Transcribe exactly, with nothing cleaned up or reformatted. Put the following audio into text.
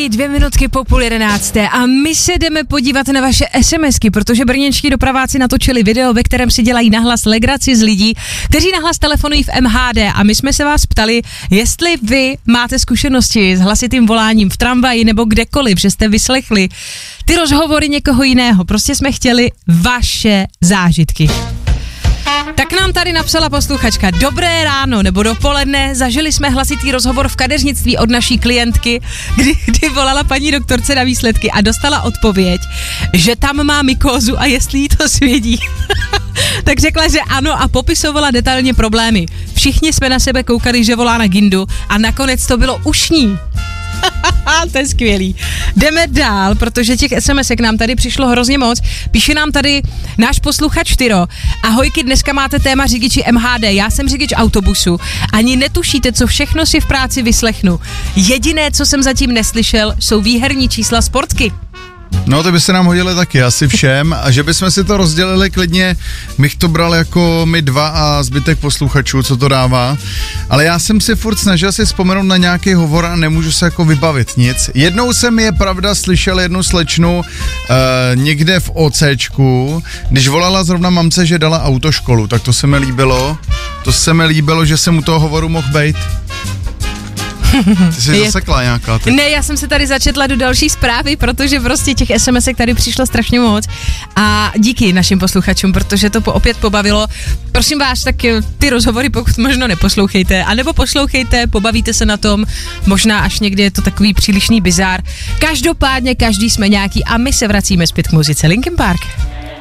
pondělí, dvě minutky po půl jedenácté a my se jdeme podívat na vaše SMSky, protože brněnští dopraváci natočili video, ve kterém si dělají nahlas legraci z lidí, kteří nahlas telefonují v M H D a my jsme se vás ptali, jestli vy máte zkušenosti s hlasitým voláním v tramvaji nebo kdekoliv, že jste vyslechli ty rozhovory někoho jiného. Prostě jsme chtěli vaše zážitky. Tak nám tady napsala posluchačka: dobré ráno nebo dopoledne, zažili jsme hlasitý rozhovor v kadeřnictví od naší klientky, kdy, kdy volala paní doktorce na výsledky a dostala odpověď, že tam má mykózu a jestli jí to svědí. Tak řekla, že ano a popisovala detailně problémy. Všichni jsme na sebe koukali, že volá na Gindu a nakonec to bylo ušní. To je skvělý. Jdeme dál, protože těch SMSek nám tady přišlo hrozně moc. Píše nám tady náš posluchač Tyro: ahojky, dneska máte téma řidiči M H D. Já jsem řidič autobusu. Ani netušíte, co všechno si v práci vyslechnu. Jediné, co jsem zatím neslyšel, jsou výherní čísla Sportky. No, to by se nám hodili taky asi všem a že bychom si to rozdělili klidně, bych to bral jako my dva a zbytek posluchačů, co to dává, ale já jsem si furt snažil si vzpomenout na nějaký hovor a nemůžu se jako vybavit nic. Jednou jsem, je pravda, slyšel jednu slečnu uh, někde v OCčku, když volala zrovna mamce, že dala autoškolu, tak to se mi líbilo, to se mi líbilo, že jsem u toho hovoru mohl bejt. Ty jsi zasekla nějaká. Tak. Ne, já jsem se tady začetla do další zprávy, protože prostě těch SMSek tady přišlo strašně moc a díky našim posluchačům, protože to po, opět pobavilo. Prosím vás, tak ty rozhovory pokud možno neposlouchejte, anebo poslouchejte, pobavíte se na tom, možná až někdy je to takový přílišný bizár. Každopádně každý jsme nějaký a my se vracíme zpět k muzice Linkin Park.